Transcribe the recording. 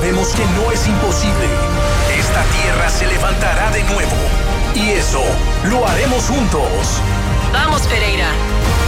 sabemos que no es imposible. Esta tierra se levantará de nuevo. Y eso lo haremos juntos. Vamos, Pereira.